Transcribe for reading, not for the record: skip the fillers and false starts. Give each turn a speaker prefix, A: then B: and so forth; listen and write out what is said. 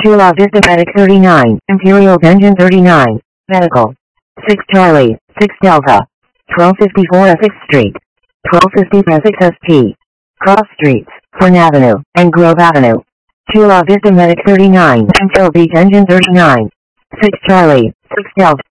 A: Chula Vista Medic 39, Imperial Engine 39, Medical. 6 Charlie, 6 Delta. 1254 Essex Street. 1250 Essex SP. Cross Streets, Fern Avenue, and Grove Avenue. Chula Vista Medic 39, Imperial Beach Engine 39. 6 Charlie, 6 Delta.